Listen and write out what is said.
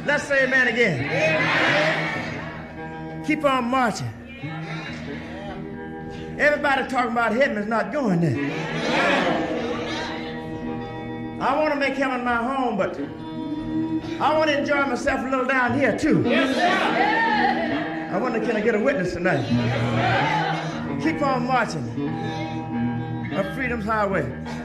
Let's say amen again. Keep on marching. Everybody talking about heaven is not going there. I want to make heaven my home, but I want to enjoy myself a little down here too. I wonder, can I get a witness tonight? Keep on marching. Freedom's Highway.